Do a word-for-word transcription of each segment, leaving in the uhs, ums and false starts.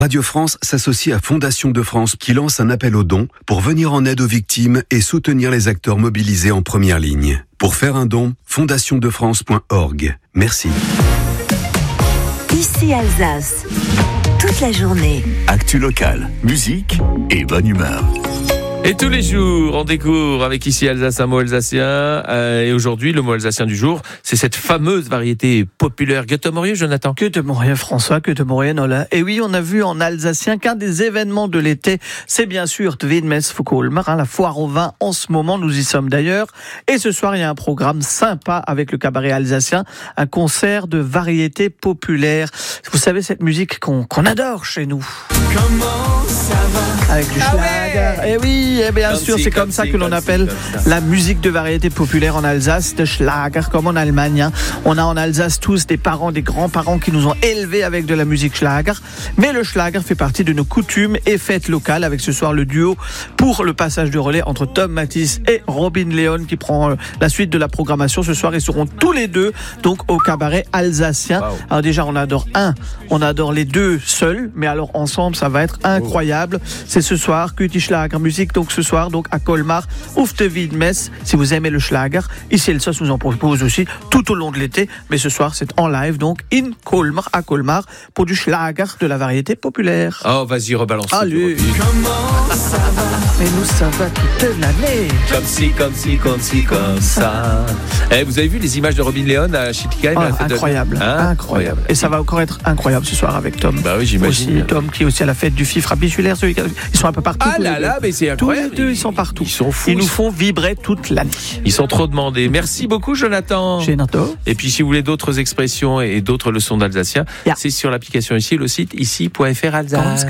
Radio France s'associe à Fondation de France qui lance un appel aux dons pour venir en aide aux victimes et soutenir les acteurs mobilisés en première ligne. Pour faire un don, fondation de france point org. Merci. Ici Alsace, toute la journée. Actu locale, musique et bonne humeur. Et tous les jours, on découvre avec ici Alsace un mot alsacien. Euh, et aujourd'hui, le mot alsacien du jour, c'est cette fameuse variété populaire. Göteborg, Jonathan. Göteborg, François, Göteborg, Nola. Et oui, on a vu en alsacien qu'un des événements de l'été, c'est bien sûr Tvidmes Fukolmar, hein, la foire au vin. En ce moment, nous y sommes d'ailleurs. Et ce soir, il y a un programme sympa avec le cabaret alsacien, un concert de variété populaire. Vous savez, cette musique qu'on, qu'on adore chez nous. Comment ça va? Avec du ah Schlager. Ouais. Et oui, et bien comme sûr, si, c'est comme, comme ça si, que l'on appelle si, la musique de variété populaire en Alsace, de Schlager, comme en Allemagne. Hein. On a en Alsace tous des parents, des grands-parents qui nous ont élevés avec de la musique Schlager. Mais le Schlager fait partie de nos coutumes et fêtes locales, avec ce soir le duo pour le passage de relais entre Tom Matisse et Robin Leon qui prend la suite de la programmation. Ce soir, ils seront tous les deux donc au cabaret alsacien. Wow. Alors déjà, on adore un, on adore les deux seuls, mais alors ensemble, ça va être incroyable. Oh. C'est ce soir, Kuti Schlager musique, donc ce soir, donc à Colmar, Uf de Wiedmes, si vous aimez le Schlager. Ici, Elsa vous en propose aussi tout au long de l'été, mais ce soir, c'est en live, donc in Colmar, à Colmar, pour du Schlager de la variété populaire. Oh, vas-y, rebalance. Allez. Comment ça va? Mais nous, ça va toute l'année. Comme si, comme si, comme si, comme ça. Eh, vous avez vu les images de Robin Leon à Schiltigheim? Oh, incroyable, de... hein incroyable. Et ça va encore être incroyable ce soir avec Tom. Bah oui, j'imagine. Aussi, Tom qui est aussi à la fête du Fifre à Bichulaire. Ils sont un peu partout. Ah là là, mais c'est incroyable. Tous les deux, ils sont partout. Ils sont fous. Ils nous font vibrer toute l'année. Ils sont trop demandés. Merci beaucoup, Jonathan. Jonathan. Et puis, si vous voulez d'autres expressions et d'autres leçons d'alsacien, yeah. c'est sur l'application ici, le site ici point f r Alsace.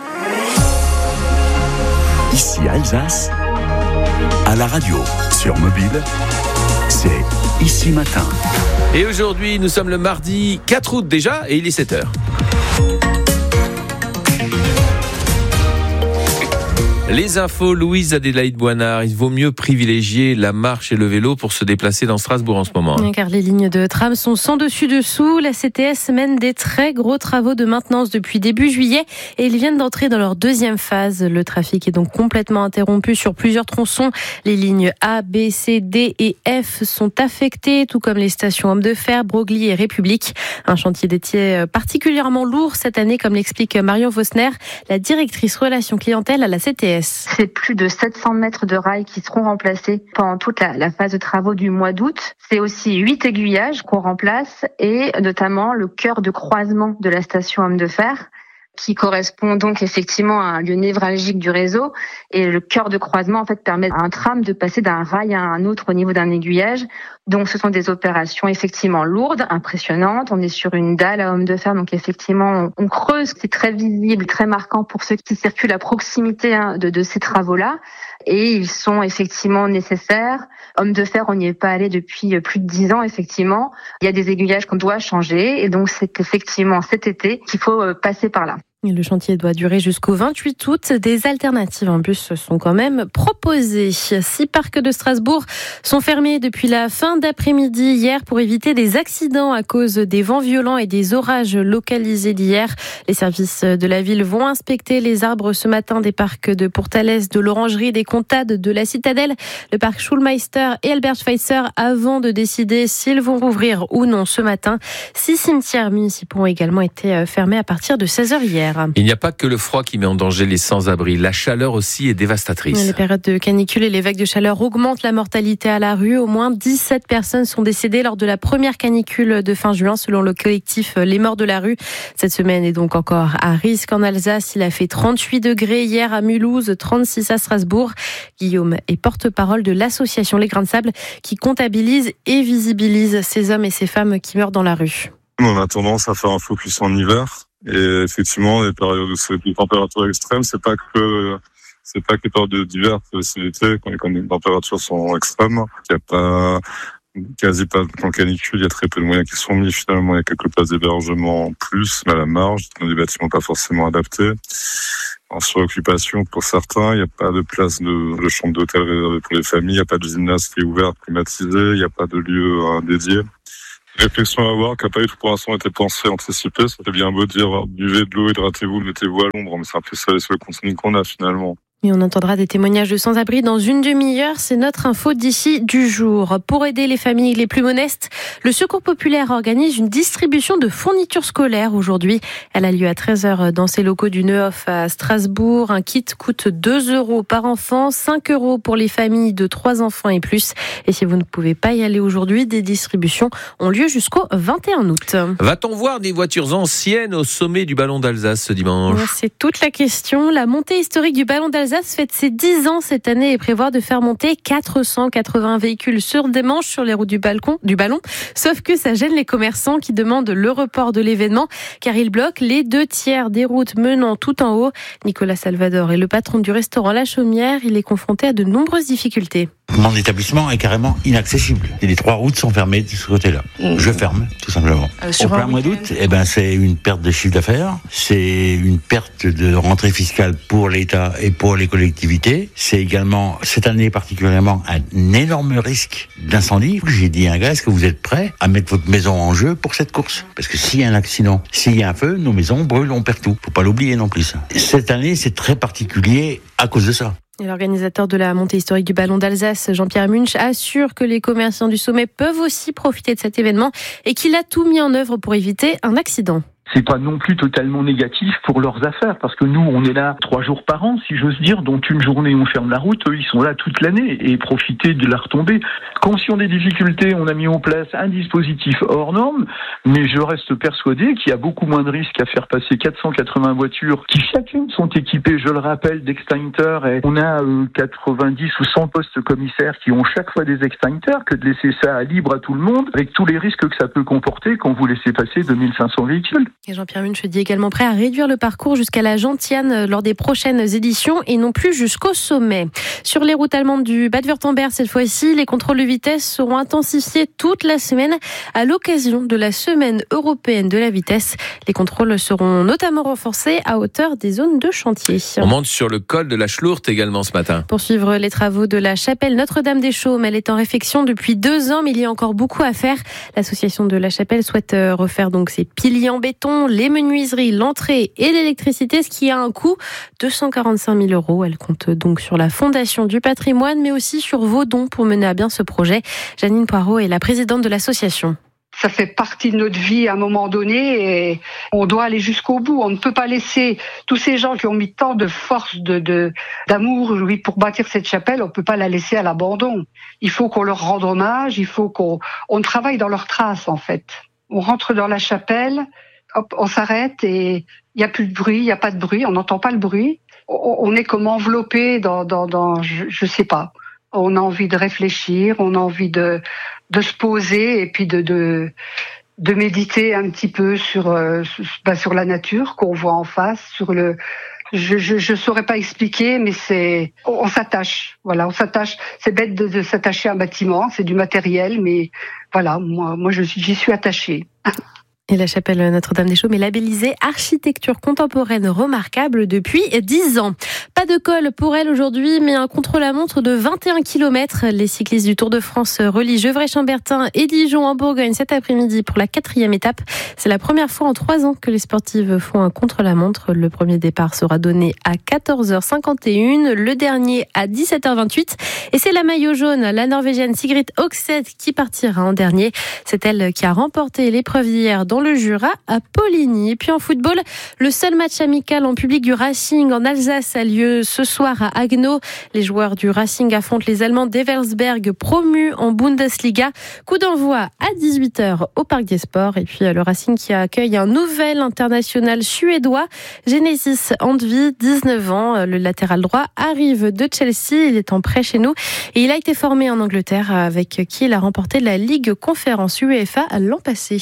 Ici Alsace, à la radio, sur mobile, c'est Ici Matin. Et aujourd'hui, nous sommes le mardi quatre août déjà, et il est sept heures. Les infos, Louise Adélaïde Boinard, il vaut mieux privilégier la marche et le vélo pour se déplacer dans Strasbourg en ce moment. Car les lignes de tram sont sans dessus-dessous. La C T S mène des très gros travaux de maintenance depuis début juillet et ils viennent d'entrer dans leur deuxième phase. Le trafic est donc complètement interrompu sur plusieurs tronçons. Les lignes A, B, C, D et F sont affectées, tout comme les stations Hommes de Fer, Broglie et République. Un chantier d'étier particulièrement lourd cette année, comme l'explique Marion Vosner, la directrice relations clientèle à la C T S. C'est plus de sept cents mètres de rails qui seront remplacés pendant toute la, la phase de travaux du mois d'août. C'est aussi huit aiguillages qu'on remplace et notamment le cœur de croisement de la station Homme de Fer, qui correspond donc effectivement à un lieu névralgique du réseau. Et le cœur de croisement, en fait, permet à un tram de passer d'un rail à un autre au niveau d'un aiguillage. Donc, ce sont des opérations effectivement lourdes, impressionnantes. On est sur une dalle à Homme de Fer, donc effectivement, on, on creuse. C'est très visible, très marquant pour ceux qui circulent à proximité hein, de, de ces travaux-là. Et ils sont effectivement nécessaires. Homme de Fer, on n'y est pas allé depuis plus de dix ans, effectivement. Il y a des aiguillages qu'on doit changer. Et donc, c'est effectivement cet été qu'il faut passer par là. Le chantier doit durer jusqu'au vingt-huit août. Des alternatives en bus sont quand même proposées. Six parcs de Strasbourg sont fermés depuis la fin d'après-midi hier pour éviter des accidents à cause des vents violents et des orages localisés d'hier. Les services de la ville vont inspecter les arbres ce matin des parcs de Pourtalès, de l'Orangerie, des Comtades, de la Citadelle, le parc Schulmeister et Albert Schweitzer avant de décider s'ils vont rouvrir ou non ce matin. Six cimetières municipaux ont également été fermés à partir de seize heures hier. Il n'y a pas que le froid qui met en danger les sans-abri. La chaleur aussi est dévastatrice. Les périodes de canicule et les vagues de chaleur augmentent la mortalité à la rue. Au moins dix-sept personnes sont décédées lors de la première canicule de fin juin, selon le collectif Les Morts de la rue. Cette semaine est donc encore à risque en Alsace. Il a fait trente-huit degrés hier à Mulhouse, trente-six à Strasbourg. Guillaume est porte-parole de l'association Les Grains de Sable qui comptabilise et visibilise ces hommes et ces femmes qui meurent dans la rue. On a tendance à faire un focus en hiver. Et effectivement, les périodes de température extrême, c'est pas que c'est pas que les périodes d'hiver, c'est aussi l'été quand les, quand les températures sont extrêmes. Il y a pas quasi pas de canicule, il y a très peu de moyens qui sont mis. Finalement, il y a quelques places d'hébergement en plus, mais à la marge, dans des bâtiments pas forcément adaptés. En suroccupation pour certains, il n'y a pas de place de, de chambre d'hôtel réservée pour les familles, il n'y a pas de gymnase qui est ouvert, climatisé, il n'y a pas de lieu euh, dédié. Réflexion à avoir, qui n'a pas eu tout pour l'instant été pensée, anticipée. Ça fait bien beau dire, buvez de l'eau, hydratez-vous, mettez-vous à l'ombre, mais c'est un peu ça les seuls consignes qu'on a finalement. Et on entendra des témoignages de sans-abri dans une demi-heure. C'est notre info d'ici du jour. Pour aider les familles les plus modestes, le Secours populaire organise une distribution de fournitures scolaires aujourd'hui. Elle a lieu à treize heures dans ses locaux du Neuhof à Strasbourg. Un kit coûte deux euros par enfant, cinq euros pour les familles de trois enfants et plus. Et si vous ne pouvez pas y aller aujourd'hui, des distributions ont lieu jusqu'au vingt et un août. Va-t-on voir des voitures anciennes au sommet du Ballon d'Alsace ce dimanche ? C'est toute la question. La montée historique du Ballon d'Alsace fête ses dix ans cette année et prévoit de faire monter quatre cent quatre-vingts véhicules sur des manches sur les routes du, balcon, du ballon. Sauf que ça gêne les commerçants qui demandent le report de l'événement car il bloque les deux tiers des routes menant tout en haut. Nicolas Salvador est le patron du restaurant La Chaumière. Il est confronté à de nombreuses difficultés. Mon établissement est carrément inaccessible. Et les trois routes sont fermées de ce côté-là. Mmh. Je ferme, tout simplement. Euh, Au plein mois d'août, eh ben, c'est une perte de chiffre d'affaires, c'est une perte de rentrée fiscale pour l'État et pour les collectivités. C'est également, cette année particulièrement, un énorme risque d'incendie. J'ai dit à un gars, est-ce que vous êtes prêt à mettre votre maison en jeu pour cette course ? Parce que s'il y a un accident, s'il y a un feu, nos maisons brûlent, on perd tout. Faut pas l'oublier non plus. Cette année, c'est très particulier à cause de ça. Et l'organisateur de la montée historique du Ballon d'Alsace, Jean-Pierre Munch, assure que les commerçants du sommet peuvent aussi profiter de cet événement et qu'il a tout mis en œuvre pour éviter un accident. C'est pas non plus totalement négatif pour leurs affaires, parce que nous, on est là trois jours par an, si j'ose dire, dont une journée on ferme la route, eux, ils sont là toute l'année, et profiter de la retombée. Conscient des difficultés, on a mis en place un dispositif hors norme, mais je reste persuadé qu'il y a beaucoup moins de risques à faire passer quatre cent quatre-vingts voitures, qui chacune sont équipées, je le rappelle, d'extincteurs, et on a euh, quatre-vingt-dix ou cent postes commissaires qui ont chaque fois des extincteurs, que de laisser ça libre à tout le monde, avec tous les risques que ça peut comporter quand vous laissez passer deux mille cinq cents véhicules. Et Jean-Pierre Munch dit également prêt à réduire le parcours jusqu'à la Gentiane lors des prochaines éditions et non plus jusqu'au sommet. Sur les routes allemandes du Bade-Wurtemberg, cette fois-ci, les contrôles de vitesse seront intensifiés toute la semaine à l'occasion de la semaine européenne de la vitesse. Les contrôles seront notamment renforcés à hauteur des zones de chantier. On monte sur le col de la Schlourte également ce matin. Pour suivre les travaux de la chapelle Notre-Dame-des-Chaumes, elle est en réfection depuis deux ans, mais il y a encore beaucoup à faire. L'association de la chapelle souhaite refaire donc ses piliers en béton, les menuiseries, l'entrée et l'électricité, ce qui a un coût de deux cent quarante-cinq mille euros. Elle compte donc sur la Fondation du patrimoine, mais aussi sur vos dons pour mener à bien ce projet. Janine Poirot est la présidente de l'association. Ça fait partie de notre vie à un moment donné et on doit aller jusqu'au bout. On ne peut pas laisser tous ces gens qui ont mis tant de force, de, de, d'amour oui, pour bâtir cette chapelle, on ne peut pas la laisser à l'abandon. Il faut qu'on leur rende hommage, il faut qu'on on travaille dans leurs traces en fait. On rentre dans la chapelle, hop, on s'arrête et il n'y a plus de bruit, il n'y a pas de bruit, on n'entend pas le bruit. On, on est comme enveloppé dans, dans, dans je, je sais pas. On a envie de réfléchir, on a envie de, de se poser et puis de, de, de méditer un petit peu sur, euh, bah, sur la nature qu'on voit en face, sur le, je, je, je saurais pas expliquer, mais c'est, on, on s'attache, voilà, on s'attache. C'est bête de, de s'attacher à un bâtiment, c'est du matériel, mais voilà, moi, moi, je suis, j'y suis attachée. Et la chapelle Notre-Dame-des-Chaumes est labellisée architecture contemporaine remarquable depuis dix ans. Pas de col pour elle aujourd'hui, mais un contre-la-montre de vingt et un kilomètres. Les cyclistes du Tour de France relient Gevrey-Chambertin et Dijon en Bourgogne cet après-midi pour la quatrième étape. C'est la première fois en trois ans que les sportives font un contre-la-montre. Le premier départ sera donné à quatorze heures cinquante et une, le dernier à dix-sept heures vingt-huit. Et c'est la maillot jaune, la Norvégienne Sigrid Høgseth, qui partira en dernier. C'est elle qui a remporté l'épreuve d'hier dans le Jura à Poligny. Et puis en football, le seul match amical en public du Racing en Alsace a lieu ce soir à Haguenau. Les joueurs du Racing affrontent les Allemands d'Eversberg, promus en Bundesliga. Coup d'envoi à dix-huit heures au Parc des Sports. Et puis le Racing qui accueille un nouvel international suédois, Genesis Andvi, dix-neuf ans. Le latéral droit arrive de Chelsea. Il est en prêt chez nous. Et il a été formé en Angleterre avec qui il a remporté la Ligue Conférence UEFA l'an passé.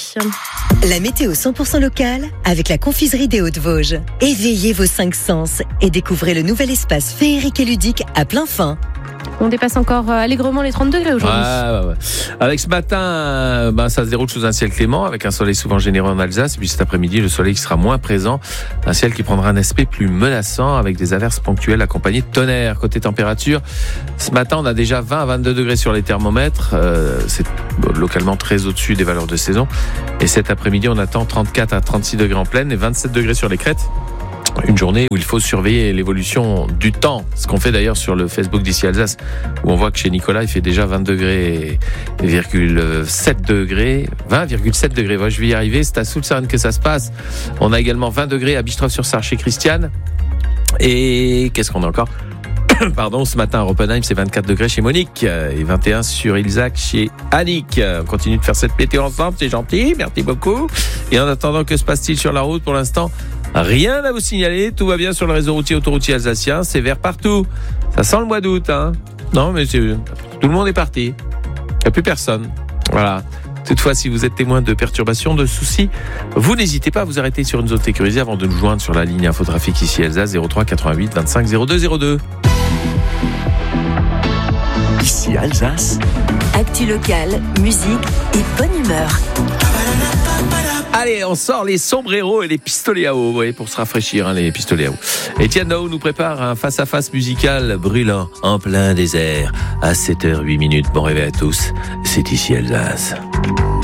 La météo cent pour cent locale avec la confiserie des Hauts-de-Vosges. Éveillez vos cinq sens et découvrez le nouvel espace féerique et ludique à plein fin. On dépasse encore allègrement les trente degrés aujourd'hui. Ouais, ouais, ouais. Avec ce matin, ben, ça se déroule sous un ciel clément, avec un soleil souvent généreux en Alsace. Et puis cet après-midi, le soleil qui sera moins présent. Un ciel qui prendra un aspect plus menaçant, avec des averses ponctuelles accompagnées de tonnerre. Côté température, ce matin, on a déjà vingt à vingt-deux degrés sur les thermomètres. Euh, c'est localement très au-dessus des valeurs de saison. Et cet après-midi, on attend trente-quatre à trente-six degrés en plaine et vingt-sept degrés sur les crêtes. Une journée où il faut surveiller l'évolution du temps, ce qu'on fait d'ailleurs sur le Facebook d'Ici Alsace, où on voit que chez Nicolas il fait déjà vingt degrés, sept degrés, vingt virgule sept degrés. Ouais, je vais y arriver, c'est à Soultzaren que ça se passe. On a également vingt degrés à Bistroff-sur-Sarre chez Christiane. Et qu'est-ce qu'on a encore? Pardon, ce matin à Roppenheim, c'est vingt-quatre degrés chez Monique et vingt et un sur Ilzac chez Annick. On continue de faire cette météo ensemble, c'est gentil, merci beaucoup. Et en attendant, que se passe-t-il sur la route pour l'instant? Rien à vous signaler, tout va bien sur le réseau routier autoroutier alsacien, c'est vert partout. Ça sent le mois d'août, hein. Non, mais c'est... tout le monde est parti. Il n'y a plus personne. Voilà. Toutefois, si vous êtes témoin de perturbations, de soucis, vous n'hésitez pas à vous arrêter sur une zone sécurisée avant de nous joindre sur la ligne infotrafic Ici Alsace zéro trois quatre-vingt-huit vingt-cinq zéro deux zéro deux. Ici Alsace. Actu locale, musique et bonne humeur. Allez, on sort les sombreros et les pistolets à eau, vous voyez, pour se rafraîchir, hein, les pistolets à eau. Etienne Nao nous prépare un face-à-face musical brûlant en plein désert à sept heures huit minutes. Bon réveil à tous, c'est Ici Alsace.